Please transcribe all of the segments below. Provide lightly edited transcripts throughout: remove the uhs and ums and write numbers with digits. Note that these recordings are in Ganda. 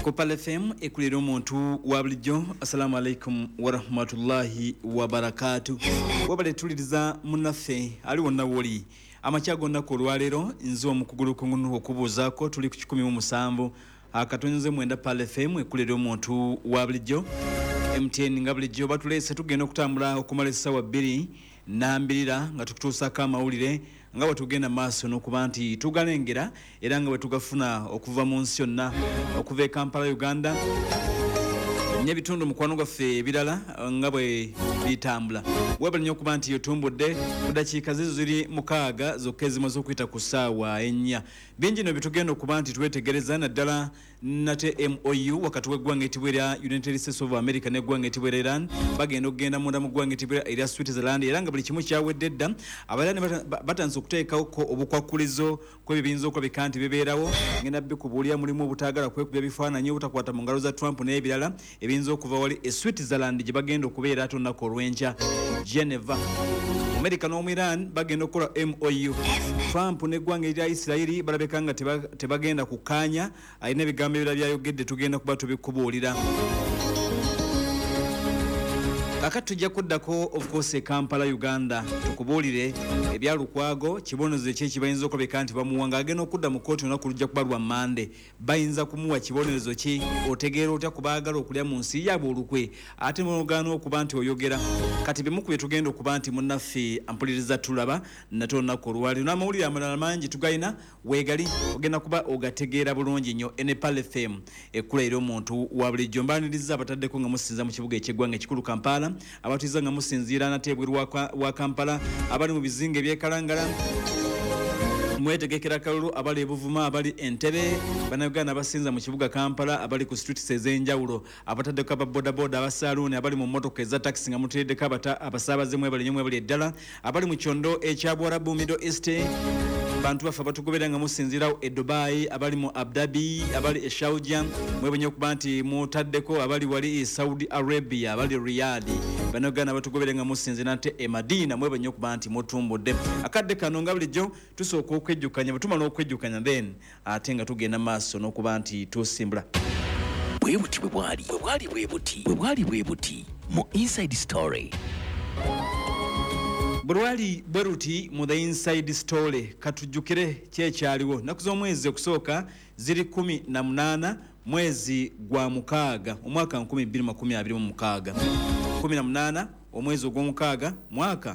Kopal FM ekulira omuntu wa bulijjo. Assalamu alaikum wa rahmatullahi wa barakatuh. Wabale tuliriza munaffe ali wonna woli amakya gonna ku lwalero nze omukugulu kungunu okubuuzaako tuli ku 17 akatonze mwenda Pal FM ekulira omuntu wa bulijjo. MTN nga bulijjo batuleese tugenda okutambula okumala essaawa 2 nambirira nga tukutuusako amawulire nga bwe tugenda maaso n'okuba nti tugalengera era nga bwe tugafuna okuva mu nsi yonna okuva e Kampala Uganda n'ebitundu mukwano gwaffe ebirala nga bwe bitambula. Webale nnyo okuba nti yotumbudde ku dakiika ziri 6 zokka ezimu z'okuyita ku ssaawa 4. Bingi no bitugenda okuba nti twetegereza naddala nate MOU wakati w'eggwanga etibwa erya United States of America n'eggwanga etibwa erya Iran bagenda okugenda munda mu ggwanga etibwa erya Switzerland era nga buli kimu kyawedde dda abalani batandise okuteekako obukwakulizo kw'ebibinza okulabika nti bibeerawo ngenda bikubuulira mulimu obutaagala kwekubya bifaananyi obutakwata mu ngalo za Trump n'ebirala ebiyinza okuva wali e Switzerland gye bagenda okubeera ate olunaku olw'enkya Geneva. America n'omu Iran bagenda okukola MOU. Trump n'eggwanga erya Isirairi balabika nga tebagenda kukkaanya alina ebigambo ebirala byayogedde tugenda kuba tubikubuulira. Kakati tujja kuddako of course e Kampala Uganda tukubuulire ebya Lukwago kibonerezo ki bayinza okulabika nti bamuwanga agenda okudda mu kooti olunaku lujja kuba lwa Mande. Bayinza kumuwa kibonerezo ki otegeera otya kubaagala okulya mu nsi yaabwe olukwe ate munogaana okuba nti oyogera kati bimu ku bye tugenda okuba nti munnaffe ampuliriza tulaba nate olunaku olwali n'amawulire amalala mangi tugayina weegali ogenda kuba ogategeera bulungi nnyo Pal FM ekulaira omuntu wa bulijjo mbaaniriza abataddeko nga musinza mu kibuga eky'eggwanga ekikulu Kampala abatuiza nga musinziira nate ebweru wa Kampala abali mu bizinga ebyekalangala mwetegekera kalulu abali ebuvuma abali Entebbe bannayuganda abasinza mu kibuga Kampala abali ku streets ez'enjawulo abataddeko aba bodaboda abasaluuni abali mu mmotoka eza taxi nga muteeddeko abasaabaze mwebali nnyo mwebali eddala abali mu kyondo ekya Bwarabu Middle East bantu baffe abatugoberera nga musinziirawo e Dubai abali mu Abu Dhabi abali e Sharjah mwebonye okuba nti mutaddeko abali wali e Saudi Arabia abali Riyadh bannayuganda abatugoberera nga musinziira nte e Madina mwebonye okuba nti mutumbudde akadde kano nga bulijjo tusooka okwejjukanya bwe tumala okwejjukanya then ate nga tugenda maaso n'okuba nti tusimbula bwe buti mu Inside Story. Bulwali bweruti mu the Inside Story katujjukire kyekyaliwo naku z'omwezi okusooka ziri 18 mwezi gwa mukaaga omwaka 2026 18 omwezi ogw'omukaaga mwaka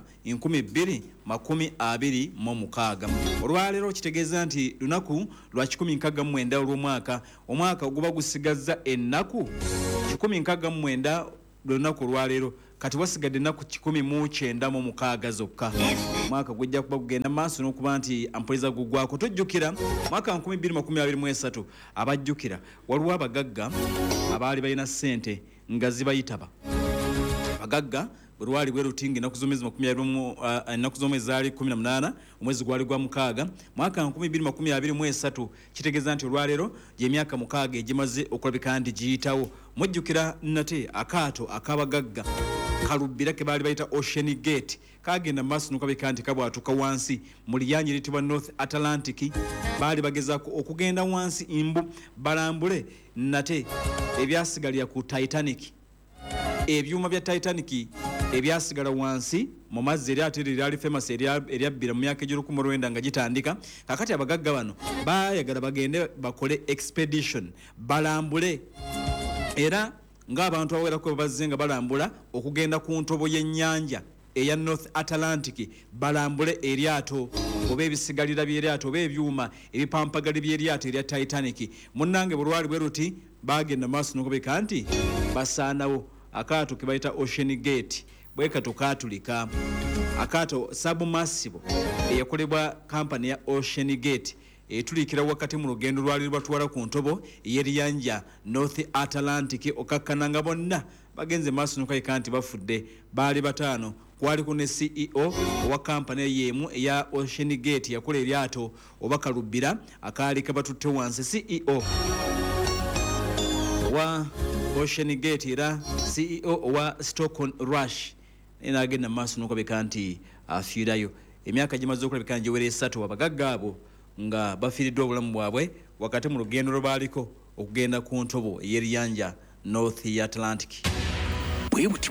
2026 olwaleero kitegeeza nti lunaku lwa 19 olw'omwaka omwaka oguba gusigazza ennaku 19 lunaku olwaleero kati wasigadde ennaku 196 zokka mwaka gujja kuba kugenda maaso n'okuba nti ampuliza gugwako tujjukira mwaka 2023 abajjukira waliwo abagagga abaali balina ssente nga zibayitaba abagagga bulwali bwerutingi ennaku z'omwezi zaali 18 omwezi gwali gwa mukaaga mwaka 2023 kitegeeza nti olwaleero gy'emyaka 6 egimaze okulabika nti giyitawo mujjukira nate akaato ak'abagagga kalubbira ke baali bayita Ocean Gate kagenda maaso n'okulabika nti kabwatuka wansi mu liyanja eritibwa North Atlantic baali bagezaako okugenda wansi imbu balambule nate ebyasigalira ku Titanic ebyuma bya Titanic ebyasigala wansi mu mazzi eryate lyali famous eryabbira mu myaka egy'olukumi nga gitandika kakati abagagga bano baayagala bagende bakole expedition balambule era ng'abantu abawerako bazze nga balambula okugenda ku ntobo y'ennyanja eya North Atlantic balambule eryato oba ebisigalira by'eryato oba ebyuma ebipampagali by'eryato erya Titanic munnange bulwali bweruti bagenda maaso n'okubika nti basaanawo akaato ke bayita Ocean Gate bwekato kaatulika akaato submersible eyakolebwa kampani ya Ocean Gate etulikira wakati mu lugendo lwali lwatwala ku ntobo y'eriyanja North Atlantic okakkananga bonna bagenze maaso n'okubika nti bafudde baali bataano kwaliko ne CEO owa kampani y'emu eya Ocean Gate yakola eryato oba kalubbira akaali kabatutte wansi CEO wa Ocean Gate era CEO owa Stockton Rush agenda maaso n'okubika nti afiirayo emyaka gimaze okulabika nti giwera 3 abagagga abo nga bafiiriddwa obulamu bwabwe wakati mu lugendo lwe baaliko okugenda ku ntobo ey'eriyanja North Atlantic. Bwebuti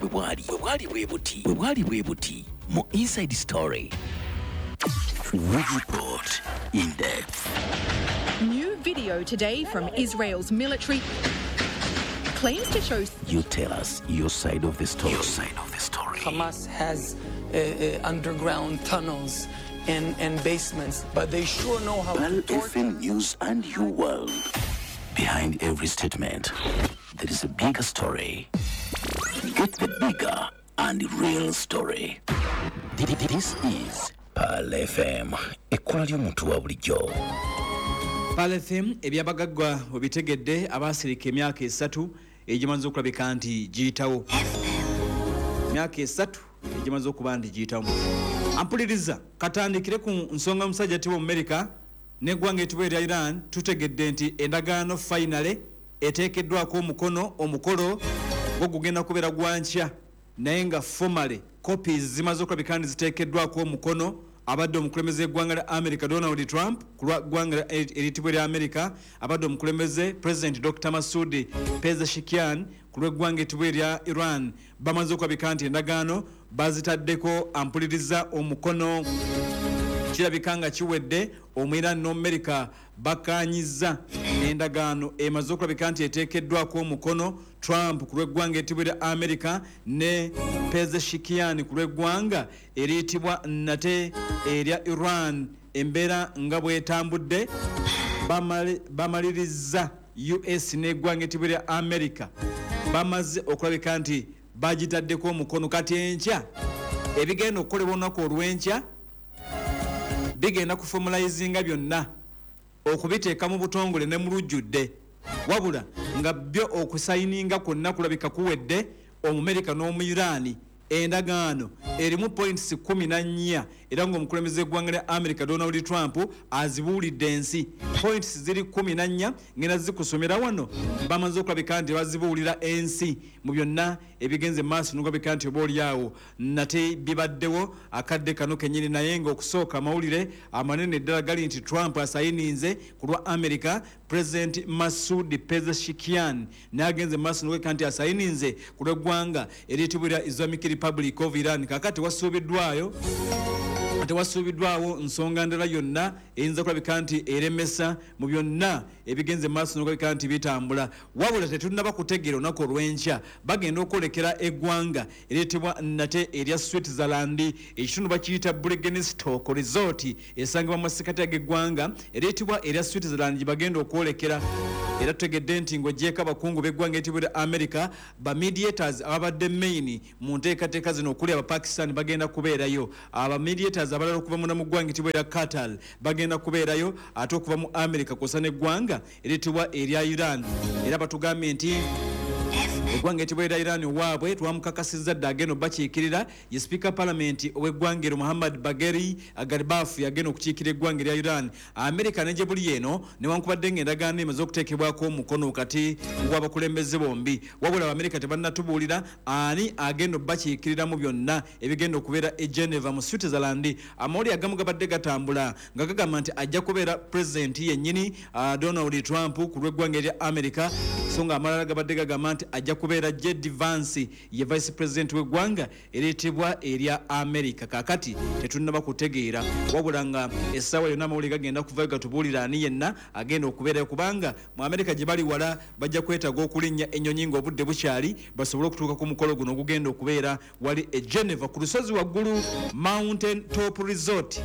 bwe buti mu Inside Story. We report in depth. New video today from Israel's military claims to show... You tell us your side of the story. Hamas has underground tunnels and basements, but they sure know how Pearl to torture. FM News and your world. Behind every statement, there is a bigger story. Get the bigger and real story. This is Pearl FM. Ekola ly'omuntu wa bulijjo. Pearl FM ebyabagaggwa obitegedde abasirika emyaka 3 egimaze okulabika nti giyitawo. Emyaka 3 egimaze okuba nti giyitawo. Ampuliriza katandikire ku nsonga musajja tibo mu America n'eggwanga etibwa erya Iran tutegedde nti endagaano finally eteekeddwako omukolo gw'ogugenda kubeera gwankya naye nga formally copies zimaze okulabika nti ziteekeddwako omukono abadde omukulembeze eggwanga lya America Donald Trump ku lwa ggwanga eritibwa erya America abadde omukulembeze President Dr. Masoud Pezeshkian ku lw'eggwanga etibwa erya Iran bamaze okulabika nti endagaano bazitaddeko ampuliriza omukono. Kirabika nga kiwedde Iran n'America bakanyiza endagaano emaze okulabika nti eteekeddwako omukono Trump ku lw'eggwanga etibwa erya America ne Pezeshkian ku lw'eggwanga eriyitibwa nate erya Iran. Embeera nga bwetambudde bamaliriza US n'eggwanga etibwa erya America bamaze okulabika nti bagitaddeko omukono. Kati enkya ebigenda okukolebwa olunaku olw'enkya bigenda kuformalizinga byonna okubiteeka mu butongole ne mu lujjudde wabula nga byo okusayininga kwonna kulabika kuwedde Omumerika n'Omuyiraani. Endagaano erimu points 14 era ng'omukulembeze eggwanga lya America Donald Trump azibuulidde ensi. Points ziri 14 ngenda zikusomera wano bamaze okulabika nti bazibuulira ensi mu byonna ebigenze maaso n'okulabika nti obaolyawo nate bibaddewo akadde kano kennyini naye ng'okusooka amawulire amanene ddala gali nti Trump asayininze ku lwa America. President Masoud Pezeshkian n'agenze maaso n'okulabika nti asayininze ku lw'eggwanga eryitibwa erya Islamic Republic of Iran. Kakati wasuubiddwawo nsonga ndala yonna eyinza kulabika nti eremesa mu byonna ebigenze maaso n'okulabika nti bitambula wabula tetunnaba kutegeera olunaku olw'enkya bagenda okwolekera eggwanga eryitibwa nate erya Switzerland ekitundu bakiyita Bergenstock Resort esangibwa mu masekati ag'eggwanga eryitibwa erya Switzerland gye bagenda okwolekera. Era tutegedde nti ng'oggyeko abakungu b'eggwanga eryitibwa erya America ba-mediators ababadde main mu nteekateeka zino okuli Abapakistan bagenda kubeerayo. Aba-mediators abalala okuva mu ggwanga eryitibwa erya Qatar bagenda kubeerayo ate okuva mu America kw'ossa n'eggwanga eryitibwa erya Iran. Era batugambye nti eggwanga eryitibwa erya Iran waabwe twamukakasizza dda agenda obakiikirira ye Speaker Parliament ow'eggwanga eryo Muhammad Bagheri Ghalibaf yagenda okukiikira eggwanga erya Iran. America ne gye buli eno newankubadde ng'endagaano emaze okuteekebwako omukono kati gw'abakulembeze bombi wabula America tebannatubuulira ani agenda obakiikirira mu byonna ebigenda okubeera e Geneva mu Switzerland. Amawulire agamu gabadde gatambula nga gagamba nti ajja kubeera President yennyini Donald Trump ku lw'eggwanga erya America so nga amalala gabadde gagamba nti ajja kubeera J.D. Vance ye Vice President w'eggwanga eryitibwa erya America. Kakati tetunnaba kutegeera wabula nga essaawa yonna amawulire gagenda kuvayo gatubuulira ani yenna agenda okubeerayo kubanga mu America gye bali wala bajja kwetaaga okulinnya ennyonyi ng'obudde bukyali basobole okutuuka ku mukolo guno ogugenda okubeera wali e Geneva ku lusozi waggulu Mountain Top Resort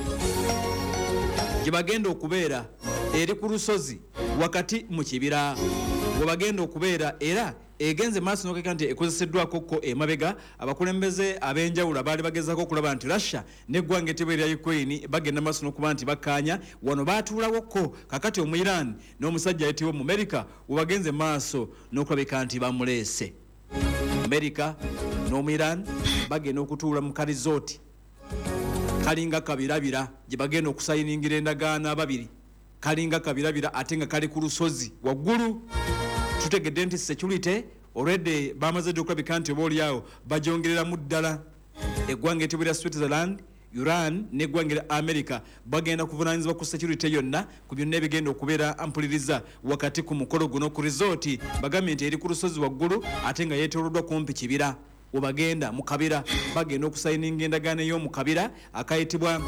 gye bagenda okubeera eri ku lusozi wakati mu kibira we bagenda okubeera era egenze maaso n'okeka nti ekozeseddwako ko emabega abakulembeze ab'enjawulo abaali bagezaako okulaba nti Russia n'eggwanga eryitibwa erya Ukraine bagenda maaso n'okuba nti bakkaanya wano baatuulawo ko kakati omu Iran n'omusajja ayitibwa mu America we bagenze maaso n'okulabika nti bamuleese. America n'omu Iran bagenda okutuula mu karizoti kalinga kabirabira gye bagenda okusayiningira endagaano ababiri kalinga kabirabira ate nga kali ku lusozi waggulu. Tutegedde nti security already bamaze okulabika nti obaolyawo bajongereramu ddala eggwanga eryitibwa erya Switzerland Iran neggwanga lya America bagenda kuvunaanyizibwa ku security yonna ku byonna ebigenda okubeera ampuliriza wakati ku mukolo guno ku resort bagambye nti eri ku lusozi waggulu ate nga yeetooloddwa kumpi kibira webagenda mu kabira bagenda okusayininga endagaano ey'omu kabira akayitibwa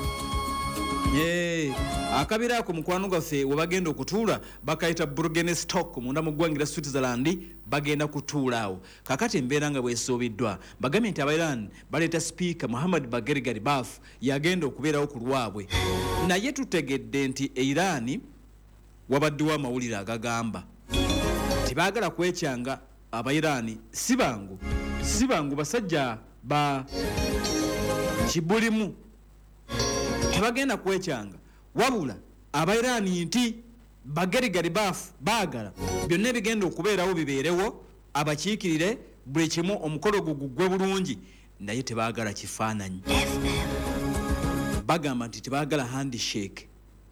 akabira ako mukwano gwaffe webagenda okutuula bakayita Burgenstock munda mu ggwanga lya Switzerland bagenda kutuula awo kakati embeera nga bwesuubiddwa bagambye nti Abairan baleeta speaker Muhammad Bagheri Ghalibaf yagenda okubeerawo ku lwabwe naye tutegedde nti Iran wabaddewo amawulire agagamba tibaagala kwekyanga Abairani si bangu basajja ba kibulimu tebagenda kwekyanga wabula Abairani nti Bagheri Ghalibaf baagala byonna ebigenda okubeerawo bibeerewo abakiikirire buli kimu omukolo guggwe bulungi naye tebaagala kifaananyi bagamba nti tebaagala handshake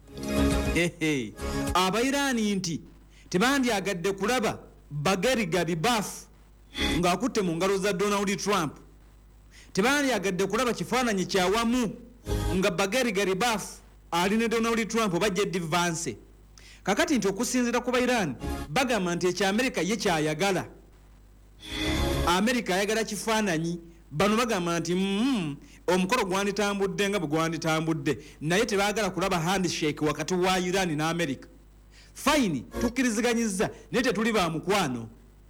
Abairani nti tebandyagadde kulaba Bagheri Ghalibaf ng'akutte mu ngalo za Donald Trump tebandyagadde kulaba kifaananyi kyawamu nga Bagheri Ghalibaf ali ne Donald Trump bajja divance kakati nti okusinziira ku Iran bagamba nti ekya America ye kyayagala America ayagala kifaananyi bano bagamba nti omukolo gwanditambudde nga bwe gwanditambudde naye tebaagala kulaba handshake wakati wa Iran ne America fine tukkiriziganyizza naye tetuli ba mukwano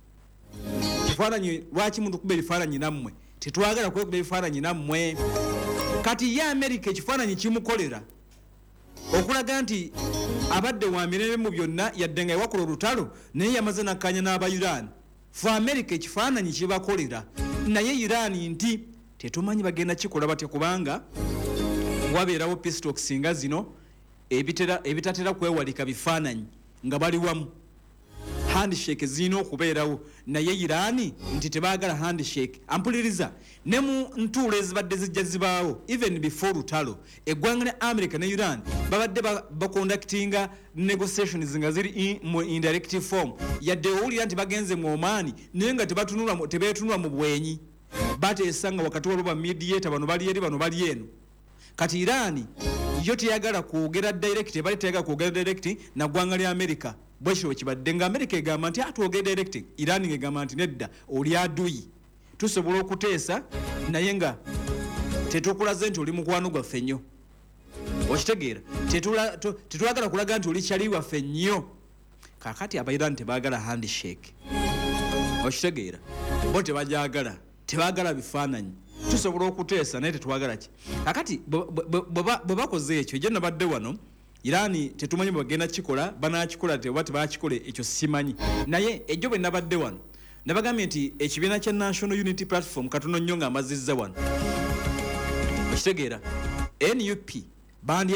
kifaananyi lwaki muntu kuba ebifaananyi nammwe tetwagala kwekuba ebifaananyi nammwe kati ye America ekifaananyi kimukolera okulaga nti abadde wa mirembe mu byonna yadde nga ewakola olutalo naye yamaze nakkanya n'aba Iran fu America ekifaananyi kibakolera naye Iran nti tetumanyi bagenda kikola batya kubanga wabeerawo peace talks nga zino ebitatera kwewalika bifaananyi nga bali wamu handshake zirina okubeerawo naye Iran nti tebaagala handshake ampuliriza ne mu ntuulo ezibadde zijja zibaawo even before lutalo eggwanga ne America ne Iran babadde baconductinga negotiations nga ziri mu indirect form yadde owulira nti bagenze mu Oman naye nga tebeetunula mu bwenyi bateesa nga wakati waliwo ba mediator bano bali eri bano bali eno kati Iran yo teyagala kwogera direct ebali teyagala kwogera direct na ggwanga lya America bwekiro kibadde nga America egamba nti atwogere direct Iran egamba nti nedda oli aduyi tusobola okuteesa naye nga tetukulaze nti oli mukwano gwaffe nnyo okitegeera tetulagala kulaga nti oli kyali waffe nnyo kakati Abairani tebaagala handshake okitegeera bo tebaagala bifaananyi tusobola okuteesa naye tetwagala ki kakati bwe bakoze ekyo gye nabadde wano Iran tetumanyi bagenda kikola banakikola tebakikola ekyo simanyi naye ejjo bwe nabadde wano nabagambye nti ekibiina kya National Unity Platform katono nnyo nga amazizza wano okitegeera NUP bandi